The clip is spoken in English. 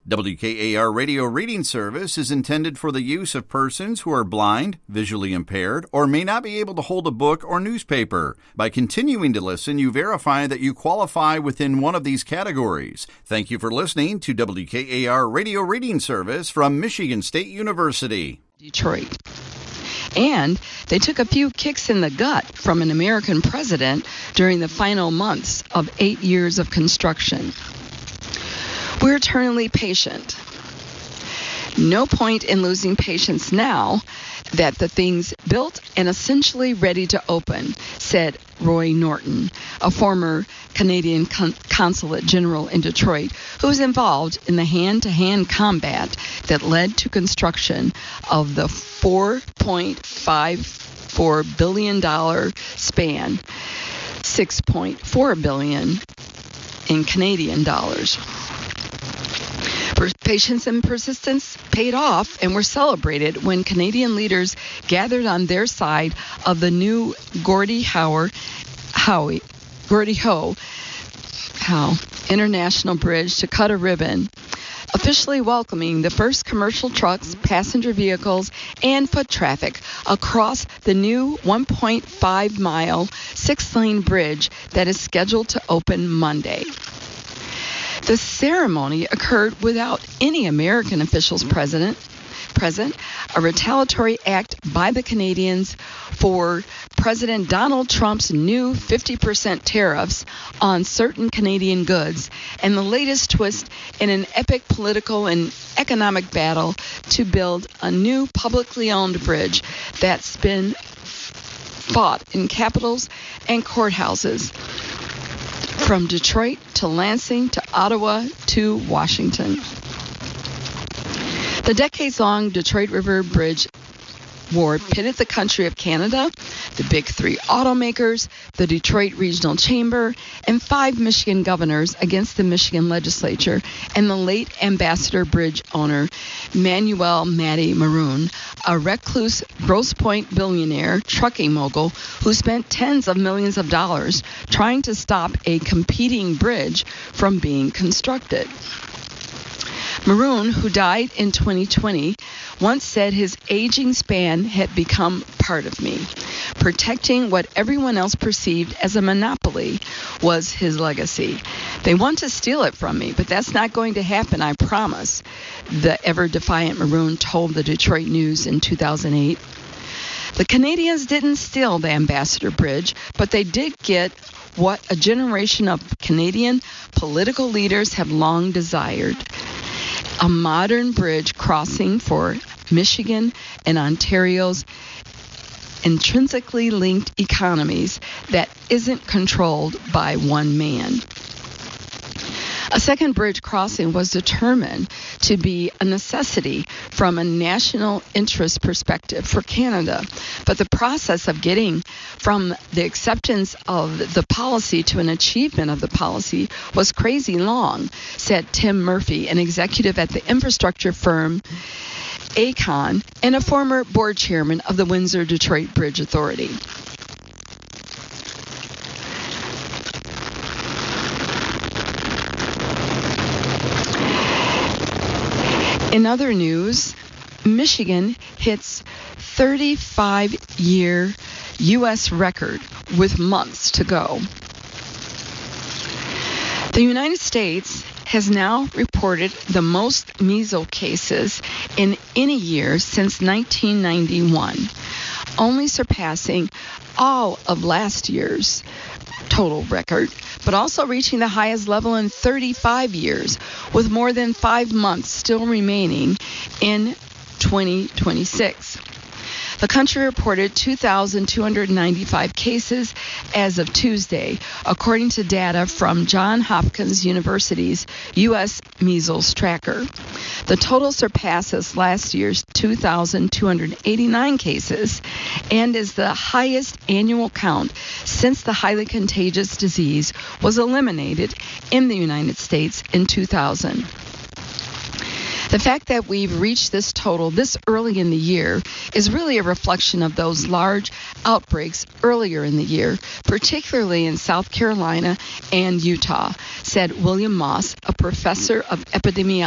WKAR Radio Reading Service is intended for the use of persons who are blind, visually impaired, or may not be able to hold a book or newspaper. By continuing to listen, you verify that you qualify within one of these categories. Thank you for listening to WKAR Radio Reading Service from Michigan State University. Detroit. And they took a few kicks in the gut from an American president during the final months of 8 years of construction. We're eternally patient. No point in losing patience now that the thing's built and essentially ready to open, said Roy Norton, a former Canadian consulate general in Detroit who was involved in the hand-to-hand combat that led to construction of the $4.54 billion span, $6.4 billion in Canadian dollars. Patience and persistence paid off and were celebrated when Canadian leaders gathered on their side of the new Gordie Howe International Bridge to cut a ribbon, officially welcoming the first commercial trucks, passenger vehicles, and foot traffic across the new 1.5-mile, 6-lane bridge that is scheduled to open Monday. The ceremony occurred without any American officials present, a retaliatory act by the Canadians for President Donald Trump's new 50% tariffs on certain Canadian goods, and the latest twist in an epic political and economic battle to build a new publicly owned bridge that's been fought in capitals and courthouses, from Detroit to Lansing to Ottawa to Washington. The decades-long Detroit River Bridge War pitted the country of Canada, the big three automakers, the Detroit Regional Chamber, and 5 Michigan governors against the Michigan legislature and the late Ambassador Bridge owner, Manuel Matty Maroon, a recluse Grosse Pointe billionaire trucking mogul who spent tens of millions of dollars trying to stop a competing bridge from being constructed. Maroon, who died in 2020, once said his aging span had become part of me. Protecting what everyone else perceived as a monopoly was his legacy. They want to steal it from me, but that's not going to happen, I promise, the ever-defiant Maroon told the Detroit News in 2008. The Canadians didn't steal the Ambassador Bridge, but they did get what a generation of Canadian political leaders have long desired: a modern bridge crossing for Michigan and Ontario's intrinsically linked economies that isn't controlled by one man. A second bridge crossing was determined to be a necessity from a national interest perspective for Canada, but the process of getting from the acceptance of the policy to an achievement of the policy was crazy long, said Tim Murphy, an executive at the infrastructure firm Aecon and a former board chairman of the Windsor-Detroit Bridge Authority. In other news, Michigan hits 35-year U.S. record with months to go. The United States has now reported the most measles cases in any year since 1991, only surpassing all of last year's total record, but also reaching the highest level in 35 years, with more than 5 months still remaining in 2026. The country reported 2,295 cases as of Tuesday, according to data from Johns Hopkins University's U.S. Measles Tracker. The total surpasses last year's 2,289 cases and is the highest annual count since the highly contagious disease was eliminated in the United States in 2000. The fact that we've reached this total this early in the year is really a reflection of those large outbreaks earlier in the year, particularly in South Carolina and Utah, said William Moss, a professor of epidemiology